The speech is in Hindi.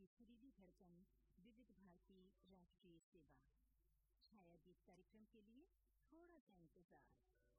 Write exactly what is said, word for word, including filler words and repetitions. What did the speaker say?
सुरीली धड़कन विविध भारती राष्ट्रीय सेवा। छायागीत कार्यक्रम के लिए थोड़ा सा इंतजार।